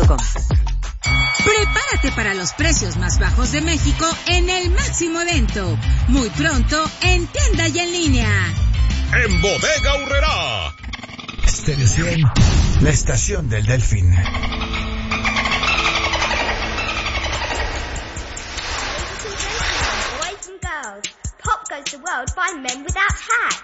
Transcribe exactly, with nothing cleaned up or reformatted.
com. Prepárate para los precios más bajos de México en el máximo evento. Muy pronto en tienda y en línea. En Bodega Aurrerá. Estéreo cien, la estación del Delfín. Boys and girls, Pop Goes the World by Men Without Hats.